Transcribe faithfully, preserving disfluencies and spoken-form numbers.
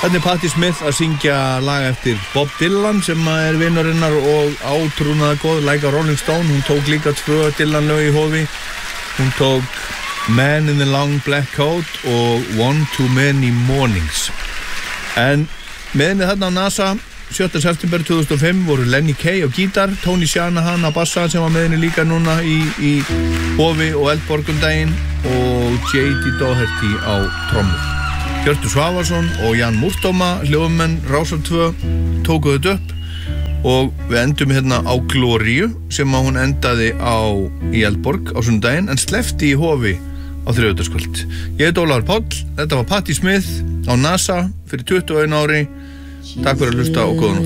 Þarna er Patti Smith að syngja lag eftir Bob Dylan sem er vinnurinnar og átrúnaða góð, Like a Rolling Stone. Hún tók líka tvö Dylan lög í hófi. Hún tók Man in the Long Black Coat og One Too Many Mornings. En með henni þarna á NASA sjötta september tvö þúsund og fimm voru Lenny Kaye á gítar, Tony Shanahan á bassa sem var með henni líka núna í, í Hofi og Eldborg um daginn og J D Doherty á trommur. Hjörtur Svavarsson og Jan Múrtóma, hljóðmenn Rásar tvö, tóku þetta upp og við endum hérna á Gloríu sem að hún endaði á í Eldborg á sunnudaginn en sleppti í Hofi á þriðjudagskvöld. Ég heit Ólafur Páll, þetta var Patti Smith á NASA fyrir tuttugu og einu ári. Takk fyrir að hlusta og góða nótt.